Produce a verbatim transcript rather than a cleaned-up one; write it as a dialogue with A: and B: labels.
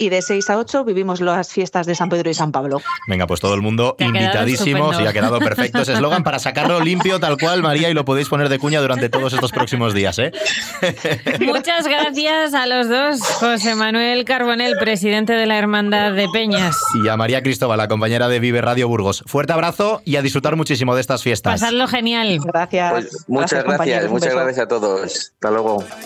A: y de seis a ocho vivimos las fiestas de San Pedro y San Pablo.
B: Venga, pues todo el mundo
C: Te ha quedado
B: invitadísimos
C: estupendo.
B: y ha quedado perfecto ese eslogan para sacarlo limpio tal cual, María, y lo podéis poner de cuña durante todos estos próximos días, ¿eh?
C: Muchas gracias a los dos. José Manuel Carbonell, presidente de la Hermandad de Peñas.
B: Y a María Cristóbal, la compañera de Vive Radio Burgos. Fuerte abrazo y a disfrutar muchísimo de estas fiestas.
C: Pasadlo genial.
A: Gracias.
D: Pues muchas
A: compañeros.
D: gracias,
A: Un
D: muchas
A: beso.
D: gracias a todos. Hasta luego.